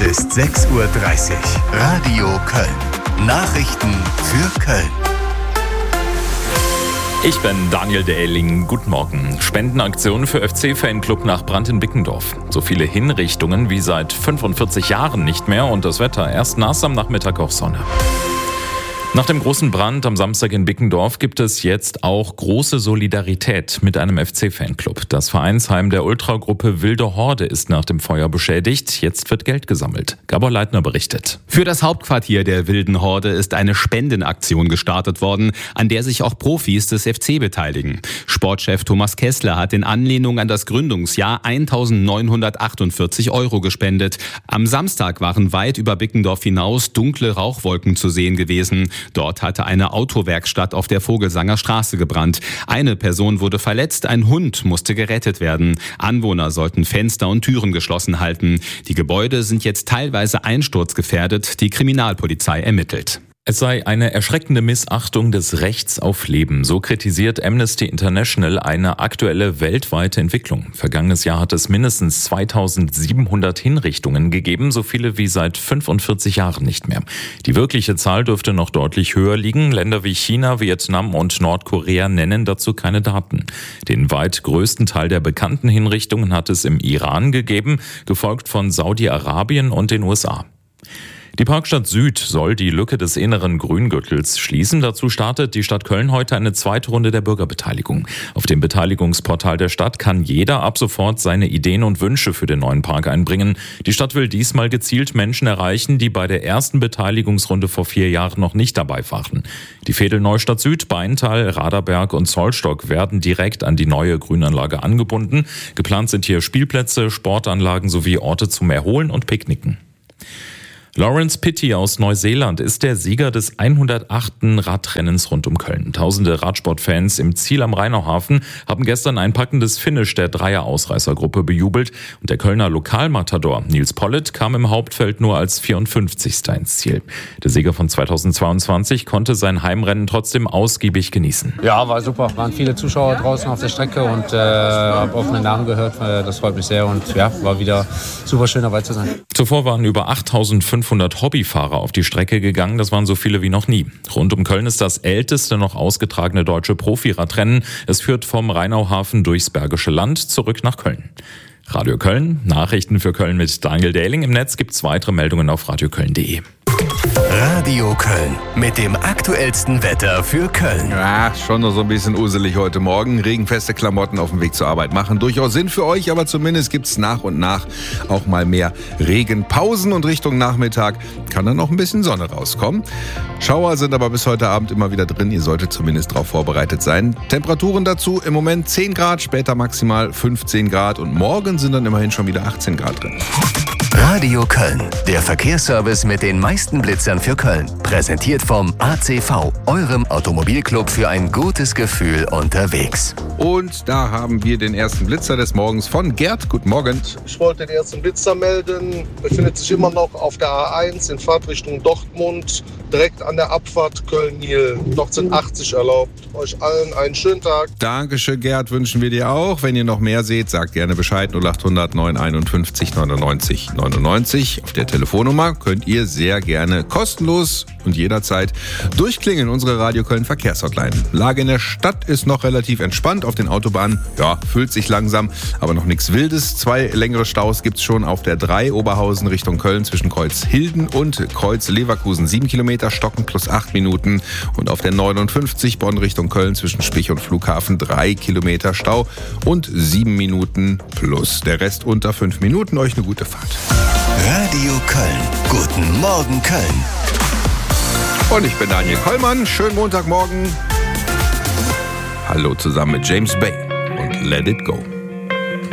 ist 6:30 Uhr. Radio Köln. Nachrichten für Köln. Ich bin Daniel Dehling. Guten Morgen. Spendenaktion für FC-Fanclub nach Brand in Bickendorf. So viele Hinrichtungen wie seit 45 Jahren nicht mehr und das Wetter erst nass, am Nachmittag auch Sonne. Nach dem großen Brand am Samstag in Bickendorf gibt es jetzt auch große Solidarität mit einem FC-Fanclub. Das Vereinsheim der Ultragruppe Wilde Horde ist nach dem Feuer beschädigt. Jetzt wird Geld gesammelt. Gabor Leitner berichtet. Für das Hauptquartier der Wilden Horde ist eine Spendenaktion gestartet worden, an der sich auch Profis des FC beteiligen. Sportchef Thomas Kessler hat in Anlehnung an das Gründungsjahr 1.948 € gespendet. Am Samstag waren weit über Bickendorf hinaus dunkle Rauchwolken zu sehen gewesen. Dort hatte eine Autowerkstatt auf der Vogelsanger Straße gebrannt. Eine Person wurde verletzt, ein Hund musste gerettet werden. Anwohner sollten Fenster und Türen geschlossen halten. Die Gebäude sind jetzt teilweise einsturzgefährdet. Die Kriminalpolizei ermittelt. Es sei eine erschreckende Missachtung des Rechts auf Leben. So kritisiert Amnesty International eine aktuelle weltweite Entwicklung. Vergangenes Jahr hat es mindestens 2700 Hinrichtungen gegeben, so viele wie seit 45 Jahren nicht mehr. Die wirkliche Zahl dürfte noch deutlich höher liegen. Länder wie China, Vietnam und Nordkorea nennen dazu keine Daten. Den weit größten Teil der bekannten Hinrichtungen hat es im Iran gegeben, gefolgt von Saudi-Arabien und den USA. Die Parkstadt Süd soll die Lücke des inneren Grüngürtels schließen. Dazu startet die Stadt Köln heute eine zweite Runde der Bürgerbeteiligung. Auf dem Beteiligungsportal der Stadt kann jeder ab sofort seine Ideen und Wünsche für den neuen Park einbringen. Die Stadt will diesmal gezielt Menschen erreichen, die bei der ersten Beteiligungsrunde vor 4 Jahren noch nicht dabei waren. Die Veedel Neustadt Süd, Beintal, Raderberg und Zollstock werden direkt an die neue Grünanlage angebunden. Geplant sind hier Spielplätze, Sportanlagen sowie Orte zum Erholen und Picknicken. Lawrence Pitty aus Neuseeland ist der Sieger des 108. Radrennens rund um Köln. Tausende Radsportfans im Ziel am Rheinauhafen haben gestern ein packendes Finish der Dreier-Ausreißergruppe bejubelt und der Kölner Lokalmatador Nils Pollitt kam im Hauptfeld nur als 54. ins Ziel. Der Sieger von 2022 konnte sein Heimrennen trotzdem ausgiebig genießen. Ja, war super. Waren viele Zuschauer draußen auf der Strecke und habe offene Namen gehört. Das freut mich sehr und ja, war wieder super schön dabei zu sein. Zuvor waren über 8500 Hobbyfahrer auf die Strecke gegangen. Das waren so viele wie noch nie. Rund um Köln ist das älteste noch ausgetragene deutsche Profiradrennen. Es führt vom Rheinauhafen durchs Bergische Land zurück nach Köln. Radio Köln, Nachrichten für Köln mit Daniel Dehling. Im Netz gibt's weitere Meldungen auf radioköln.de. Radio Köln mit dem aktuellsten Wetter für Köln. Ja, schon noch so ein bisschen uselig heute Morgen. Regenfeste Klamotten auf dem Weg zur Arbeit machen durchaus Sinn für euch, aber zumindest gibt's nach und nach auch mal mehr Regenpausen und Richtung Nachmittag kann dann noch ein bisschen Sonne rauskommen. Schauer sind aber bis heute Abend immer wieder drin. Ihr solltet zumindest darauf vorbereitet sein. Temperaturen dazu im Moment 10 Grad, später maximal 15 Grad und morgen sind dann immerhin schon wieder 18 Grad drin. Radio Köln, der Verkehrsservice mit den meisten Blitzern für Köln. Präsentiert vom ACV, eurem Automobilclub für ein gutes Gefühl unterwegs. Und da haben wir den ersten Blitzer des Morgens von Gerd. Guten Morgen. Ich wollte den ersten Blitzer melden. Befindet sich immer noch auf der A1 in Fahrtrichtung Dortmund, direkt an der Abfahrt Köln-Niel. Dort sind 80 erlaubt. Euch allen einen schönen Tag. Dankeschön, Gerd, wünschen wir dir auch. Wenn ihr noch mehr seht, sagt gerne Bescheid. 0800 951 99 99. Auf der Telefonnummer könnt ihr sehr gerne kostenlos und jederzeit durchklingeln. Unsere Radio Köln Verkehrshotline. Lage in der Stadt ist noch relativ entspannt. Auf den Autobahnen, ja, füllt sich langsam, aber noch nichts Wildes. 2 längere Staus gibt's schon auf der 3 Oberhausen Richtung Köln zwischen Kreuz Hilden und Kreuz Leverkusen. 7 Kilometer, Stocken plus 8 Minuten. Und auf der 59 Bonn Richtung Köln zwischen Spich und Flughafen 3 Kilometer Stau und 7 Minuten plus. Der Rest unter 5 Minuten. Euch eine gute Fahrt. Radio Köln. Guten Morgen, Köln. Und ich bin Daniel Kollmann. Schönen Montagmorgen. Hallo zusammen mit James Bay und Let It Go.